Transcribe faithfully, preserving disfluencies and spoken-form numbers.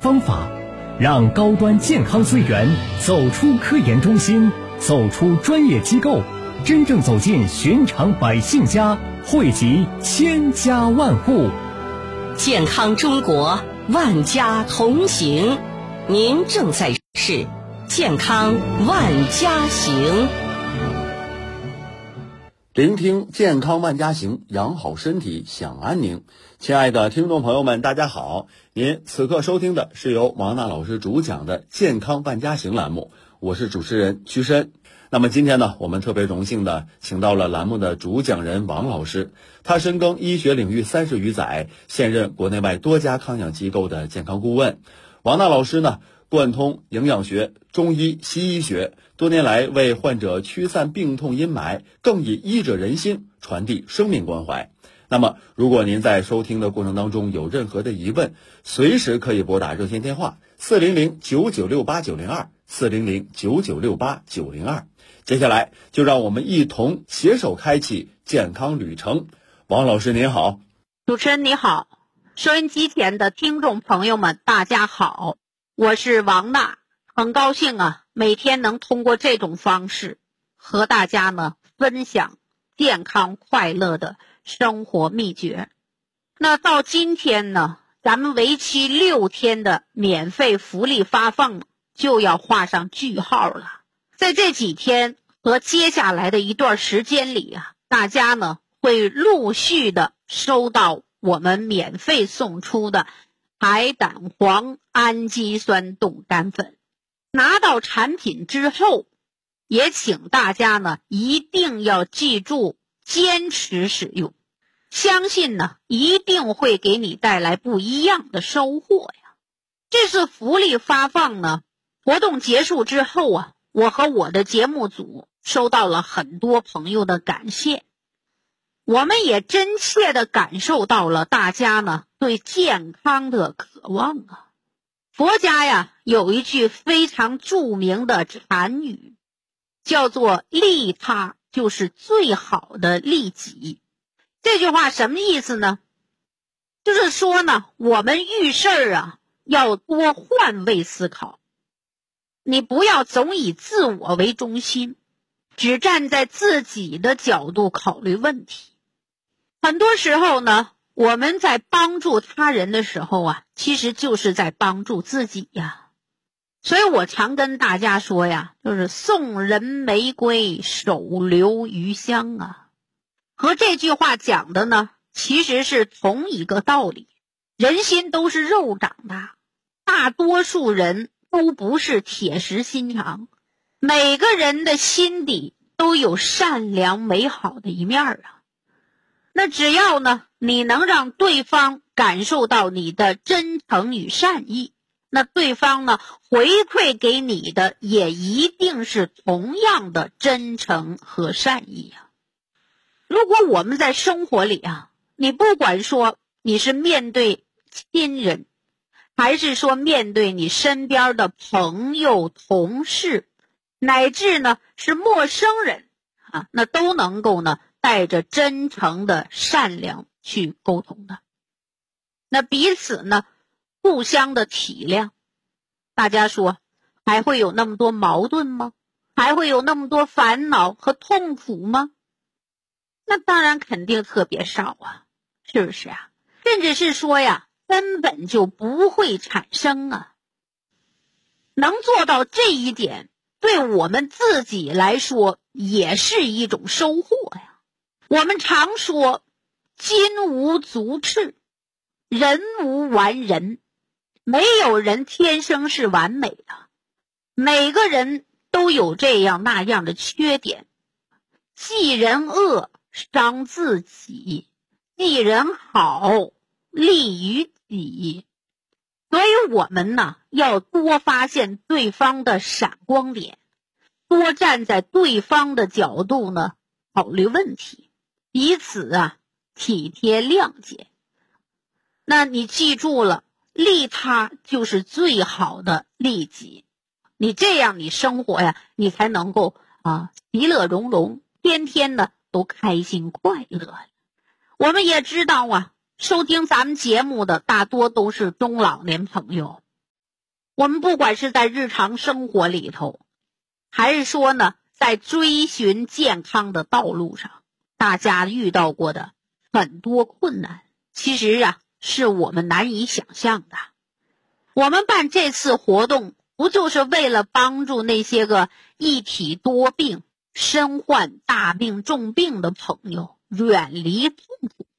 方法，让高端健康资源走出科研中心，走出专业机构，真正走进寻常百姓家，惠及千家万户。 健康中国，万家同行。您正在是健康万家行。 聆听健康万家行，养好身体享安宁。亲爱的听众朋友们，大家好，您此刻收听的是由王娜老师主讲的健康万家行栏目，我是主持人屈申。那么今天呢，我们特别荣幸的请到了栏目的主讲人王老师，他深耕医学领域三十余载，现任国内外多家康养机构的健康顾问。王娜老师呢，贯通营养学、中医、西医学，多年来为患者驱散病痛阴霾，更以医者仁心，传递生命关怀。那么如果您在收听的过程当中有任何的疑问，随时可以拨打热线电话四零零九九六八九零二 四零零九九六八九零二。接下来就让我们一同携手开启健康旅程。王老师您好。 主持人你好，收音机前的听众朋友们大家好，我是王娜，很高兴啊，每天能通过这种方式和大家呢分享健康快乐的生活秘诀。那到今天呢，咱们为期六天的免费福利发放就要画上句号了。在这几天和接下来的一段时间里啊，大家呢会陆续的收到我们免费送出的海胆黄氨基酸冻干粉。拿到产品之后，也请大家呢一定要记住坚持使用，相信呢一定会给你带来不一样的收获呀。这次福利发放呢，活动结束之后啊，我和我的节目组收到了很多朋友的感谢，我们也真切地感受到了大家呢对健康的渴望啊。佛家呀有一句非常著名的禅语，叫做利他就是最好的利己。这句话什么意思呢？就是说呢，我们遇事儿啊要多换位思考，你不要总以自我为中心，只站在自己的角度考虑问题。很多时候呢，我们在帮助他人的时候啊，其实就是在帮助自己呀。所以我常跟大家说呀，就是送人玫瑰，手留余香啊。和这句话讲的呢，其实是同一个道理。人心都是肉长的，大多数人都不是铁石心肠，每个人的心底都有善良美好的一面啊。那只要呢，你能让对方感受到你的真诚与善意，那对方呢，回馈给你的也一定是同样的真诚和善意啊。如果我们在生活里啊，你不管说你是面对亲人，还是说面对你身边的朋友、同事，乃至呢是陌生人啊，那都能够呢带着真诚的善良去沟通的。那彼此呢互相的体谅，大家说还会有那么多矛盾吗？还会有那么多烦恼和痛苦吗？那当然肯定特别少啊，是不是啊？甚至是说呀，根本就不会产生啊。能做到这一点，对我们自己来说也是一种收获呀。我们常说金无足赤，人无完人，没有人天生是完美的，每个人都有这样那样的缺点。记人恶伤自己，记人好利于己。所以我们呢要多发现对方的闪光点，多站在对方的角度呢考虑问题，彼此啊体贴谅解。那你记住了，利他就是最好的利己。你这样你生活呀，你才能够啊其乐融融，天天呢都开心快乐。我们也知道啊，收听咱们节目的大多都是中老年朋友， 我们不管是在日常生活里头，还是说呢，在追寻健康的道路上，大家遇到过的很多困难，其实啊，是我们难以想象的。我们办这次活动，不就是为了帮助那些个一体多病、身患大病重病的朋友远离痛苦，